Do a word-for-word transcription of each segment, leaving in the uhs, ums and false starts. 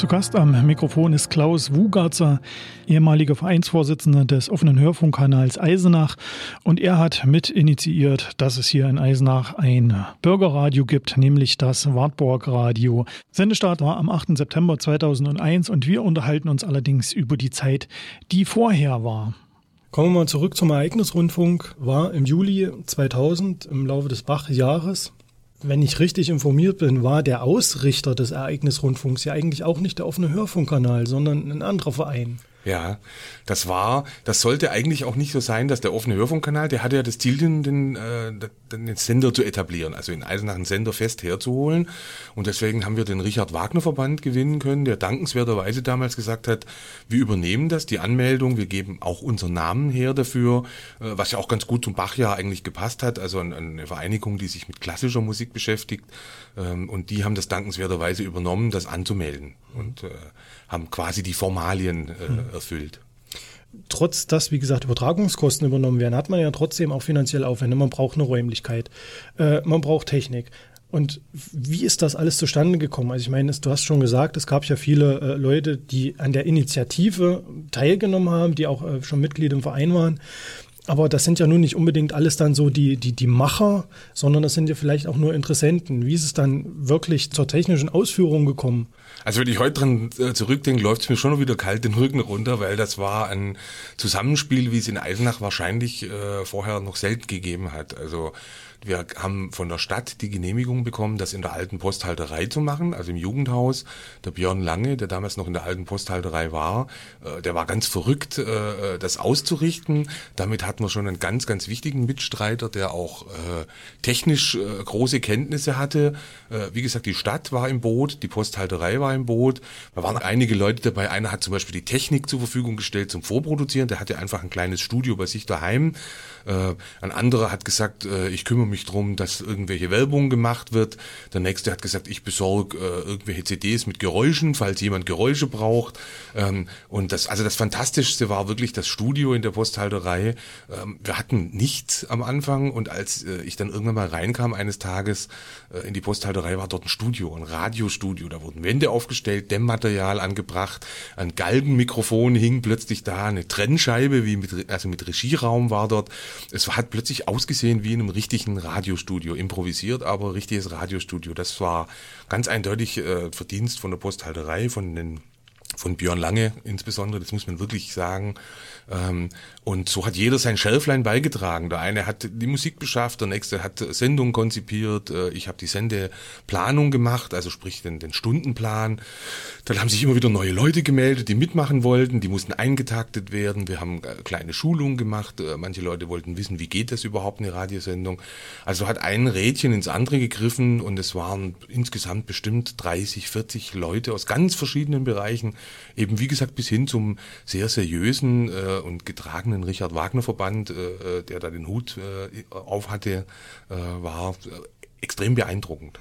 Zu Gast am Mikrofon ist Klaus Wugatzer, ehemaliger Vereinsvorsitzender des offenen Hörfunkkanals Eisenach. Und er hat mit initiiert, dass es hier in Eisenach ein Bürgerradio gibt, nämlich das Wartburg Radio. Sendestart war am achten September zweitausendeins und wir unterhalten uns allerdings über die Zeit, die vorher war. Kommen wir mal zurück zum Ereignisrundfunk. War im Juli zweitausend im Laufe des Bach-Jahres. Wenn ich richtig informiert bin, war der Ausrichter des Ereignisrundfunks ja eigentlich auch nicht der offene Hörfunkkanal, sondern ein anderer Verein. Ja, das war, das sollte eigentlich auch nicht so sein, dass der offene Hörfunkkanal, der hatte ja das Ziel, den, den, äh, den Sender zu etablieren, also in Eisenach einen Sender fest herzuholen. Und deswegen haben wir den Richard-Wagner-Verband gewinnen können, der dankenswerterweise damals gesagt hat, wir übernehmen das, die Anmeldung, wir geben auch unseren Namen her dafür, äh, was ja auch ganz gut zum Bachjahr eigentlich gepasst hat, also eine, eine Vereinigung, die sich mit klassischer Musik beschäftigt. Ähm, und die haben das dankenswerterweise übernommen, das anzumelden und äh, haben quasi die Formalien äh, erfüllt. Trotz, dass, wie gesagt, Übertragungskosten übernommen werden, hat man ja trotzdem auch finanzielle Aufwände. Man braucht eine Räumlichkeit, äh, man braucht Technik. Und wie ist das alles zustande gekommen? Also ich meine, du hast schon gesagt, es gab ja viele äh, Leute, die an der Initiative teilgenommen haben, die auch äh, schon Mitglied im Verein waren. Aber das sind ja nun nicht unbedingt alles dann so die, die, die Macher, sondern das sind ja vielleicht auch nur Interessenten. Wie ist es dann wirklich zur technischen Ausführung gekommen? Also wenn ich heute dran äh, zurückdenke, läuft es mir schon wieder kalt den Rücken runter, weil das war ein Zusammenspiel, wie es in Eisenach wahrscheinlich äh, vorher noch selten gegeben hat. Also wir haben von der Stadt die Genehmigung bekommen, das in der alten Posthalterei zu machen, also im Jugendhaus. Der Björn Lange, der damals noch in der alten Posthalterei war, äh, der war ganz verrückt, äh, das auszurichten. Damit hatten wir schon einen ganz, ganz wichtigen Mitstreiter, der auch äh, technisch äh, große Kenntnisse hatte. Äh, wie gesagt, die Stadt war im Boot, die Posthalterei war im Boot. Da waren einige Leute dabei. Einer hat zum Beispiel die Technik zur Verfügung gestellt zum Vorproduzieren. Der hatte einfach ein kleines Studio bei sich daheim. Äh, ein anderer hat gesagt, äh, ich kümmere mich drum, dass irgendwelche Werbung gemacht wird. Der nächste hat gesagt, ich besorge äh, irgendwelche C Ds mit Geräuschen, falls jemand Geräusche braucht. Ähm, und das, also das Fantastischste war wirklich das Studio in der Posthalterei. Ähm, wir hatten nichts am Anfang und als äh, ich dann irgendwann mal reinkam eines Tages äh, in die Posthalterei, war dort ein Studio, ein Radiostudio. Da wurden Wände aufgestellt, Dämmmaterial angebracht, ein Galgenmikrofon hing plötzlich da, eine Trennscheibe, wie mit, also mit Regieraum war dort. Es hat plötzlich ausgesehen wie in einem richtigen Radiostudio, improvisiert, aber richtiges Radiostudio. Das war ganz eindeutig äh, Verdienst von der Posthalterei, von den von Björn Lange insbesondere, das muss man wirklich sagen. Ähm, und so hat jeder sein Schärflein beigetragen. Der eine hat die Musik beschafft, der nächste hat Sendungen konzipiert, äh, ich habe die Sendeplanung gemacht, also sprich den, den Stundenplan. Dann haben sich immer wieder neue Leute gemeldet, die mitmachen wollten, die mussten eingetaktet werden. Wir haben äh, kleine Schulungen gemacht, äh, manche Leute wollten wissen, wie geht das überhaupt, eine Radiosendung. Also hat ein Rädchen ins andere gegriffen und es waren insgesamt bestimmt dreißig, vierzig Leute aus ganz verschiedenen Bereichen, eben wie gesagt bis hin zum sehr seriösen äh, und getragenen Richard-Wagner-Verband, äh, der da den Hut äh, auf hatte, äh, war äh, extrem beeindruckend.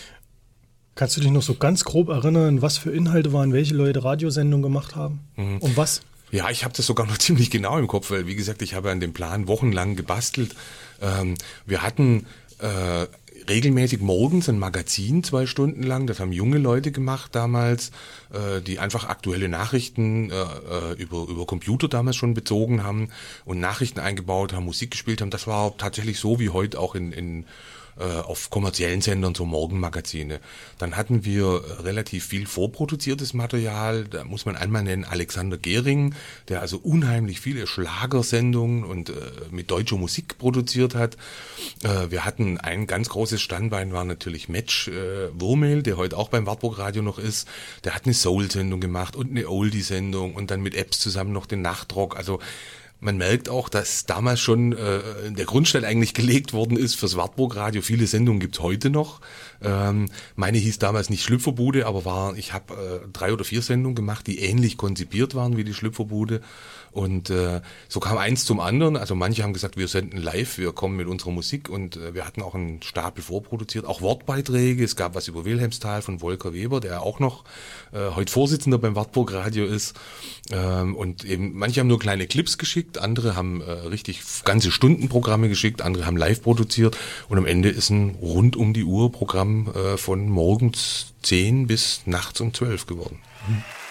Kannst du dich noch so ganz grob erinnern, was für Inhalte waren, welche Leute Radiosendungen gemacht haben? Mhm. Um was? Ja, ich habe das sogar noch ziemlich genau im Kopf, weil wie gesagt, ich habe an dem Plan wochenlang gebastelt. Ähm, wir hatten äh, regelmäßig morgens ein Magazin, zwei Stunden lang. Das haben junge Leute gemacht damals, äh, die einfach aktuelle Nachrichten äh, über über Computer damals schon bezogen haben und Nachrichten eingebaut haben, Musik gespielt haben. Das war tatsächlich so wie heute auch in in auf kommerziellen Sendern, so Morgenmagazine. Dann hatten wir relativ viel vorproduziertes Material. Da muss man einmal nennen Alexander Gehring, der also unheimlich viele Schlagersendungen und äh, mit deutscher Musik produziert hat. Äh, wir hatten ein ganz großes Standbein, war natürlich Match äh, Wurmel, der heute auch beim Wartburg Radio noch ist. Der hat eine Soul-Sendung gemacht und eine Oldie-Sendung und dann mit Apps zusammen noch den Nachtrock. Also man merkt auch, dass damals schon äh, der Grundstein eigentlich gelegt worden ist fürs Wartburg Radio. Viele Sendungen gibt's heute noch. Ähm, meine hieß damals nicht Schlüpferbude, aber war, ich habe äh, drei oder vier Sendungen gemacht, die ähnlich konzipiert waren wie die Schlüpferbude. Und äh, so kam eins zum anderen. Also manche haben gesagt, wir senden live, wir kommen mit unserer Musik und äh, wir hatten auch einen Stapel vorproduziert, auch Wortbeiträge. Es gab was über Wilhelmsthal von Volker Weber, der auch noch äh, heute Vorsitzender beim Wartburg Radio ist. Ähm, und eben manche haben nur kleine Clips geschickt. geschickt, andere haben äh, richtig ganze Stundenprogramme geschickt, andere haben live produziert und am Ende ist ein rund um die Uhr Programm äh, von morgens zehn bis nachts um zwölf geworden. Mhm.